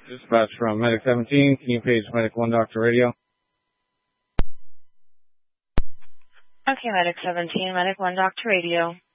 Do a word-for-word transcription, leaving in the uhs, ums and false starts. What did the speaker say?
Dispatch from Medic seventeen. Can you page Medic one Doctor Radio? Okay, Medic seventeen, Medic one Doctor Radio.